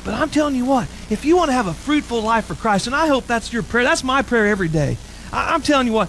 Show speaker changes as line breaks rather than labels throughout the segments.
But I'm telling you what, if you want to have a fruitful life for Christ, and I hope that's your prayer, that's my prayer every day. I'm telling you what,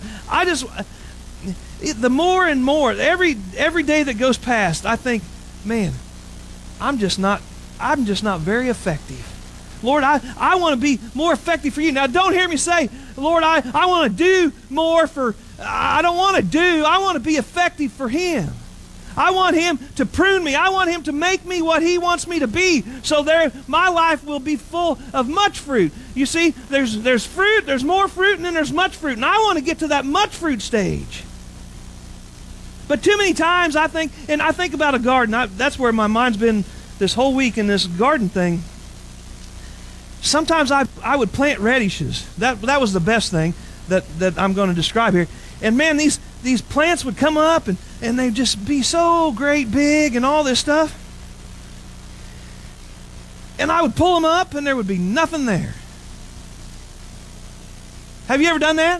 the more and more, every day that goes past, I think, man, I'm just not very effective. Lord, I want to be more effective for you. Now, don't hear me say, Lord, I want to do more for, I don't want to do, I want to be effective for Him. I want Him to prune me. I want Him to make me what He wants me to be, so my life will be full of much fruit. You see, there's fruit, there's more fruit, and then there's much fruit. And I want to get to that much fruit stage. But too many times I think about a garden. That's where my mind's been this whole week in this garden thing. Sometimes I would plant radishes. That was the best thing that I'm going to describe here. And man, these plants would come up and they'd just be so great big and all this stuff. And I would pull them up and there would be nothing there. Have you ever done that?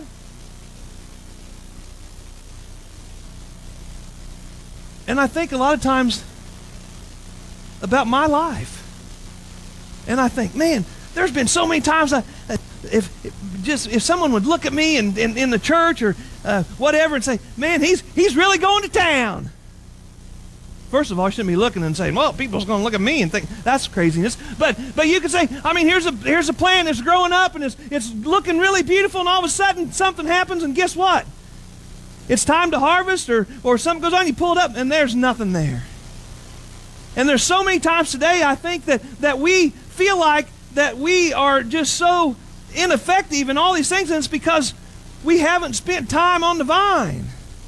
And I think a lot of times about my life. And I think, man, there's been so many times if someone would look at me in the church or whatever and say, man, he's really going to town. First of all, I shouldn't be looking and saying, well, people's going to look at me and think that's craziness. But you could say, I mean, here's a plant that's growing up and it's looking really beautiful, and all of a sudden something happens, and guess what? It's time to harvest or something goes on, you pull it up and there's nothing there. And there's so many times today I think that we feel like that we are just so ineffective in all these things, and it's because we haven't spent time on the vine.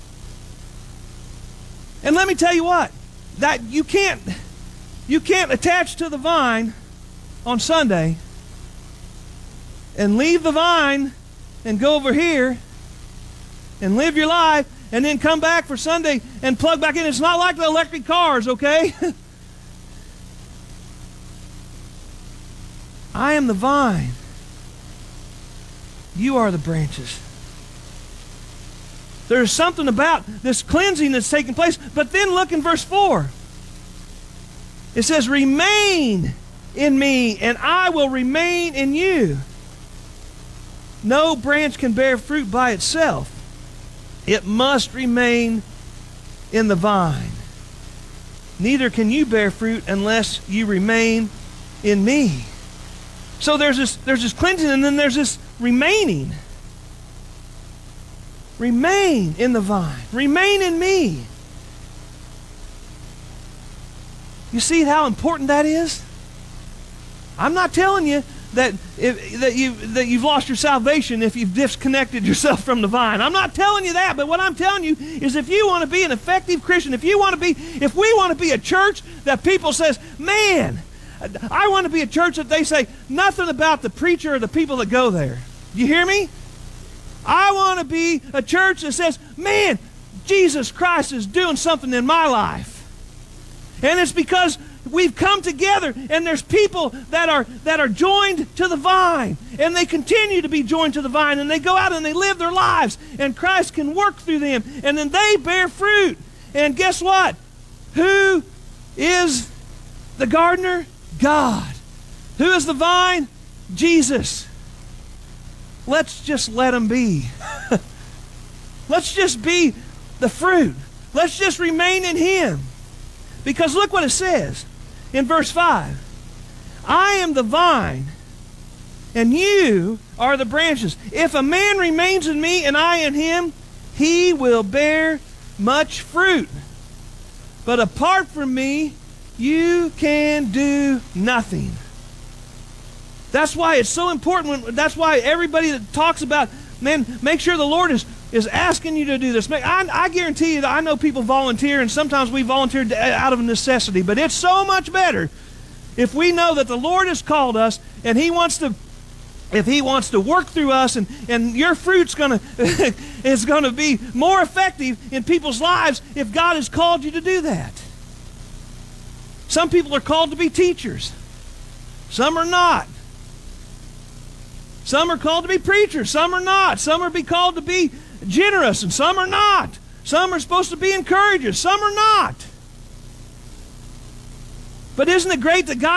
And let me tell you what, that you can't attach to the vine on Sunday and leave the vine and go over here and live your life and then come back for Sunday and plug back in. It's not like the electric cars, okay? I am the vine. You are the branches. There's something about this cleansing that's taking place. But then look in verse 4. It says, remain in me, and I will remain in you. No branch can bear fruit by itself. It must remain in the vine. Neither can you bear fruit unless you remain in me. So there's this cleansing, and then there's this remaining. Remain in the vine. Remain in me. You see how important that is? I'm not telling you that you've lost your salvation if you've disconnected yourself from the vine. I'm not telling you that, but what I'm telling you is if you want to be an effective Christian, if we want to be a church that people says, man, I want to be a church that they say nothing about the preacher or the people that go there. You hear me? I want to be a church that says, man, Jesus Christ is doing something in my life. And it's because we've come together and there's people that are joined to the vine, and they continue to be joined to the vine, and they go out and they live their lives, and Christ can work through them, and then they bear fruit. And guess what? Who is the gardener? God. Who is the vine? Jesus. Let's just let Him be. Let's just be the fruit. Let's just remain in Him. Because look what it says in verse 5. I am the vine, and you are the branches. If a man remains in me and I in him, he will bear much fruit. But apart from me, you can do nothing. That's why it's so important. That's why everybody that talks about, man, make sure the Lord is asking you to do this. I guarantee you that I know people volunteer, and sometimes we volunteer out of necessity, but it's so much better if we know that the Lord has called us and if He wants to work through us, and your fruit's is gonna be more effective in people's lives if God has called you to do that. Some people are called to be teachers. Some are not. Some are called to be preachers. Some are not. Some are called to be generous, and some are not. Some are supposed to be encouragers. Some are not. But isn't it great that God